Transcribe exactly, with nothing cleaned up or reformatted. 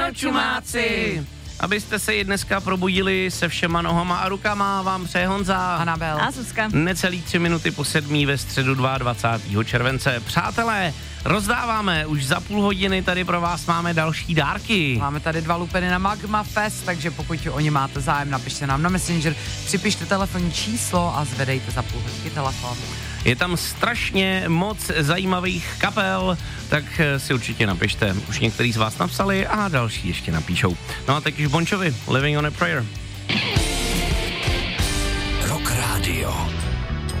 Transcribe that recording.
Ráno, čumáci! Abyste se i dneska probudili se všema nohama a rukama, vám přeje Honza, Anabel a Zuzka. Necelý tři minuty po sedmí ve středu dvacátého druhého července. Přátelé, rozdáváme, už za půl hodiny tady pro vás máme další dárky. Máme tady dva lupeny na Magma Fest, takže pokud o ně máte zájem, napište nám na Messenger, připište telefonní číslo a zvedejte za půl hodinky telefon. Je tam strašně moc zajímavých kapel, tak si určitě napište. Už některý z vás napsali a další ještě napíšou. No a teď už Bon Jovi, Living on a Prayer. Rock Radio.